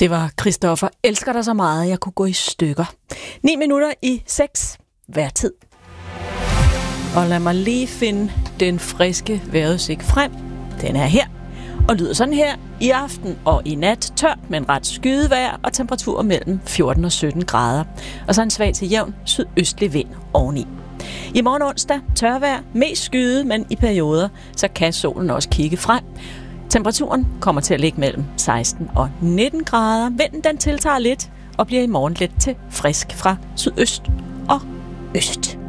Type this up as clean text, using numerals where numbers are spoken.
Det var Christoffer. Elsker dig så meget, jeg kunne gå i stykker. 6:09. Vejrtid. Og lad mig lige finde den friske vejrudsigt frem. Den er her. Og lyder sådan her. I aften og i nat tørt, men ret skydevejr og temperaturer mellem 14 og 17 grader. Og så en svag til jævn sydøstlig vind oveni. I morgen onsdag tørvejr, mest skyet, men i perioder, så kan solen også kigge frem. Temperaturen kommer til at ligge mellem 16 og 19 grader. Vinden den tiltager lidt og bliver i morgen let til frisk fra sydøst og øst.